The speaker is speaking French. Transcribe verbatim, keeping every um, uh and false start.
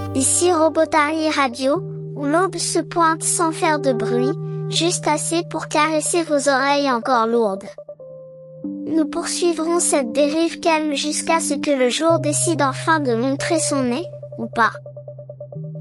Ici Robotari Radio, où l'aube se pointe sans faire de bruit, juste assez pour caresser vos oreilles encore lourdes. Nous poursuivrons cette dérive calme jusqu'à ce que le jour décide enfin de montrer son nez, ou pas.